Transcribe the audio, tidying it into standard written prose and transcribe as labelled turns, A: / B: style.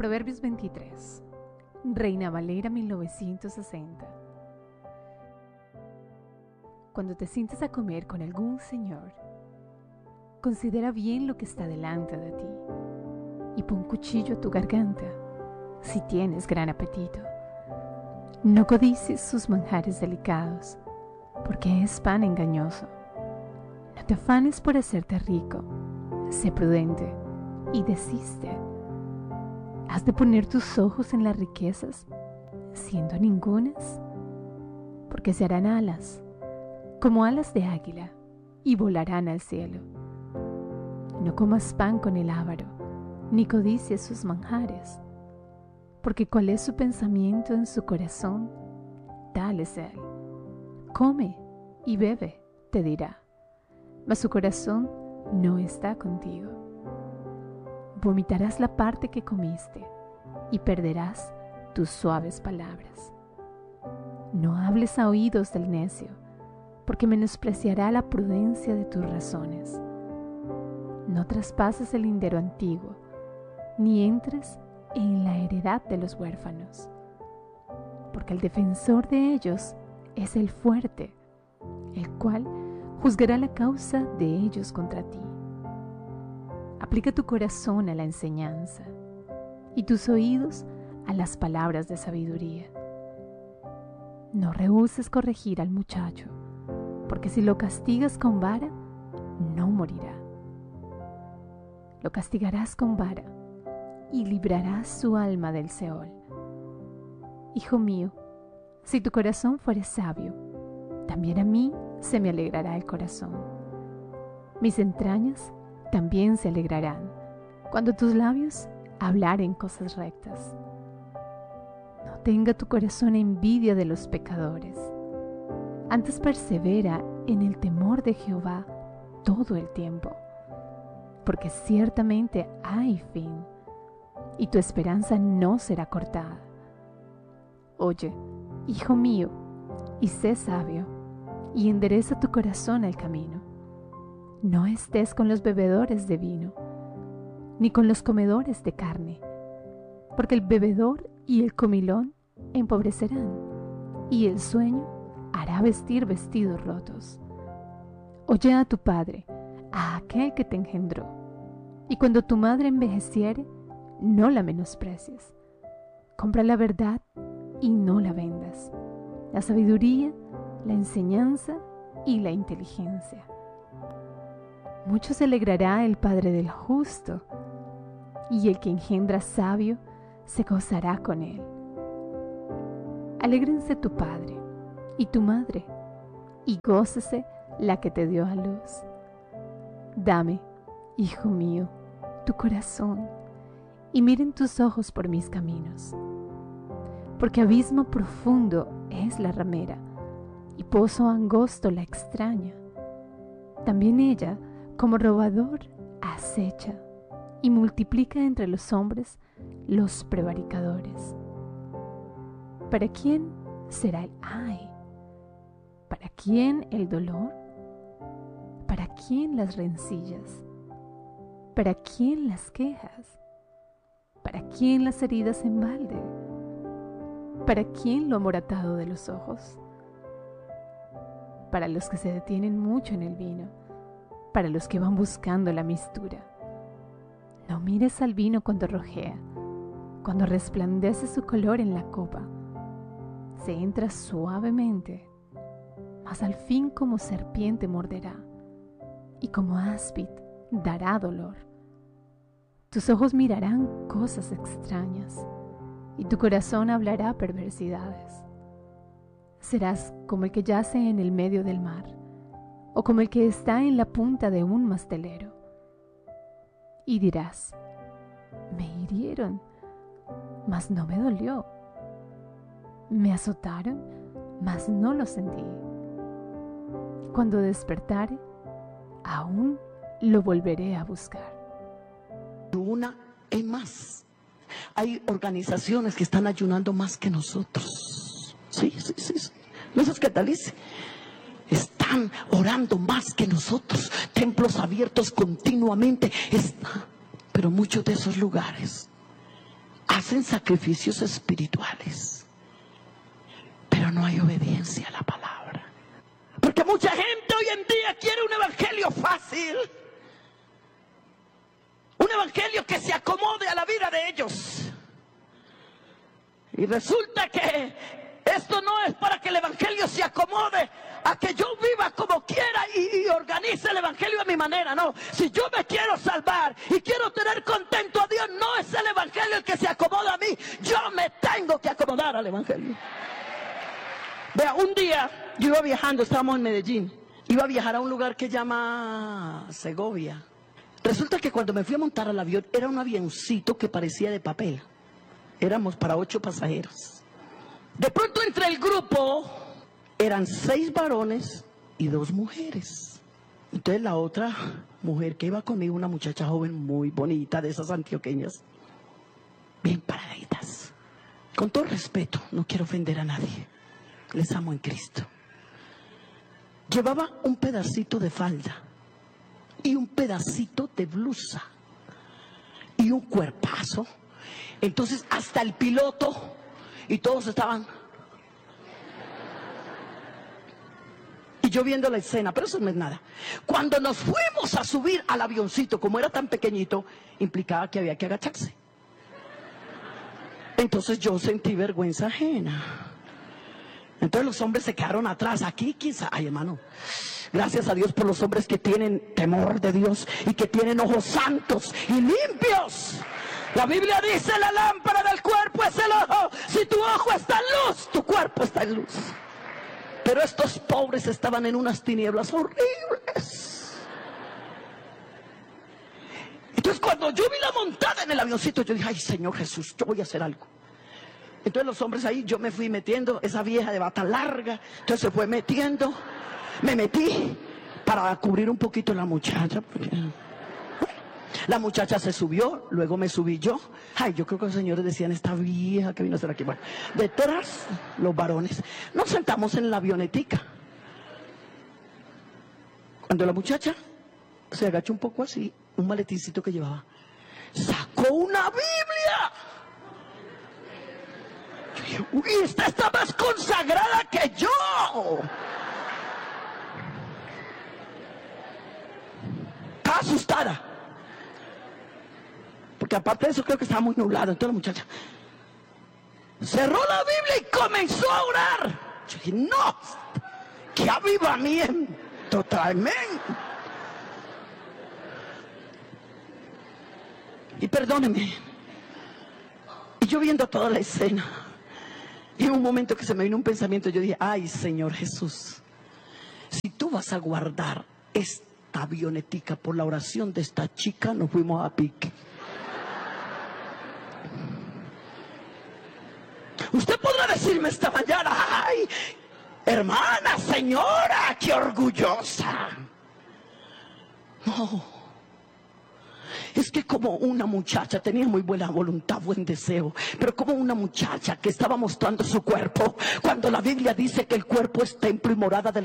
A: Proverbios 23, Reina Valera 1960. Cuando te sientes a comer con algún señor, considera bien lo que está delante de ti y pon cuchillo a tu garganta si tienes gran apetito. No codicies sus manjares delicados, porque es pan engañoso. No te afanes por hacerte rico, sé prudente y desiste. ¿Has de poner tus ojos en las riquezas, siendo ningunas? Porque se harán alas, como alas de águila, y volarán al cielo. No comas pan con el avaro, ni codicies sus manjares, porque cuál es su pensamiento en su corazón, tal es él. Come y bebe, te dirá, mas su corazón no está contigo. Vomitarás la parte que comiste y perderás tus suaves palabras. No hables a oídos del necio, porque menospreciará la prudencia de tus razones. No traspases el lindero antiguo, ni entres en la heredad de los huérfanos, porque el defensor de ellos es el fuerte, el cual juzgará la causa de ellos contra ti. Aplica tu corazón a la enseñanza y tus oídos a las palabras de sabiduría. No rehúses corregir al muchacho, porque si lo castigas con vara, no morirá. Lo castigarás con vara y librarás su alma del Seol. Hijo mío, si tu corazón fuere sabio, también a mí se me alegrará el corazón. Mis entrañas también se alegrarán cuando tus labios hablaren cosas rectas. No tenga tu corazón envidia de los pecadores, antes persevera en el temor de Jehová todo el tiempo, porque ciertamente hay fin, y tu esperanza no será cortada. Oye, hijo mío, y sé sabio, y endereza tu corazón al camino. No estés con los bebedores de vino, ni con los comedores de carne, porque el bebedor y el comilón empobrecerán, y el sueño hará vestir vestidos rotos. Oye a tu padre, a aquel que te engendró, y cuando tu madre envejeciere, no la menosprecies. Compra la verdad y no la vendas, la sabiduría, la enseñanza y la inteligencia. Mucho se alegrará el padre del justo, y el que engendra sabio se gozará con él. Alégrense tu padre y tu madre, y gócese la que te dio a luz. Dame, hijo mío, tu corazón, y miren tus ojos por mis caminos. Porque abismo profundo es la ramera, y pozo angosto la extraña. También ella, como robador, acecha, y multiplica entre los hombres los prevaricadores. ¿Para quién será el ay? ¿Para quién el dolor? ¿Para quién las rencillas? ¿Para quién las quejas? ¿Para quién las heridas en balde? ¿Para quién lo amoratado de los ojos? Para los que se detienen mucho en el vino, para los que van buscando la mistura. No mires al vino cuando rojea, cuando resplandece su color en la copa. Se entra suavemente, mas al fin como serpiente morderá, y como áspid dará dolor. Tus ojos mirarán cosas extrañas, y tu corazón hablará perversidades. Serás como el que yace en el medio del mar, o como el que está en la punta de un mastelero. Y dirás, me hirieron, mas no me dolió. Me azotaron, mas no lo sentí. Cuando despertare, aún lo volveré a buscar.
B: Una es más. Hay organizaciones que están ayunando más que nosotros. Sí. No es que tal dice. Están orando más que nosotros. Templos abiertos continuamente. Pero muchos de esos lugares hacen sacrificios espirituales, pero no hay obediencia a la palabra. Porque mucha gente hoy en día quiere un evangelio fácil, un evangelio que se acomode a la vida de ellos. Y resulta que esto no es para que el evangelio se acomode a que yo viva como quiera y organice el evangelio a mi manera. No, si yo me quiero salvar y quiero tener contento a Dios, no es el evangelio el que se acomoda a mí. Yo me tengo que acomodar al evangelio. Vea, un día yo iba viajando, estábamos en Medellín, iba a viajar a un lugar que llama Segovia. Resulta que cuando me fui a montar al avión, era un avioncito que parecía de papel. Éramos para 8 pasajeros. De pronto entre el grupo eran 6 varones y 2 mujeres. Entonces la otra mujer que iba conmigo, una muchacha joven muy bonita, de esas antioqueñas, bien paraditas. Con todo respeto, no quiero ofender a nadie, les amo en Cristo. Llevaba un pedacito de falda y un pedacito de blusa y un cuerpazo. Entonces hasta el piloto y todos estaban. Y yo viendo la escena, pero eso no es nada. Cuando nos fuimos a subir al avioncito, como era tan pequeñito, implicaba que había que agacharse. Entonces yo sentí vergüenza ajena. Entonces los hombres se quedaron atrás. Aquí quizá, ay hermano, gracias a Dios por los hombres que tienen temor de Dios y que tienen ojos santos y limpios. La Biblia dice: la lámpara del cuerpo es el ojo. Si tu ojo está en luz, tu cuerpo está en luz. Pero estos pobres estaban en unas tinieblas horribles. Entonces cuando yo vi la montada en el avioncito, yo dije: ay Señor Jesús, yo voy a hacer algo. Entonces los hombres ahí, yo me fui metiendo, esa vieja de bata larga, entonces se fue metiendo, me metí para cubrir un poquito la muchacha, porque la muchacha se subió, luego me subí yo. Ay, yo creo que los señores decían: esta vieja que vino a hacer aquí. Bueno, detrás los varones. Nos sentamos en la avionetica. Cuando la muchacha se agachó un poco así, un maletincito que llevaba, sacó una Biblia. Yo dije: uy, esta está más consagrada que yo. Estaba asustada. Porque aparte de eso creo que estaba muy nublado. Entonces la muchacha cerró la Biblia y comenzó a orar. Yo dije: no, qué avivamiento tremendo. Y perdóneme, y yo viendo toda la escena, y en un momento que se me vino un pensamiento, yo dije: ay Señor Jesús, si tú vas a guardar esta avionetica por la oración de esta chica, nos fuimos a pique. Usted podrá decirme esta mañana: ay, hermana, señora, qué orgullosa. No, es que como una muchacha tenía muy buena voluntad, buen deseo, pero como una muchacha que estaba mostrando su cuerpo, cuando la Biblia dice que el cuerpo es templo y morada del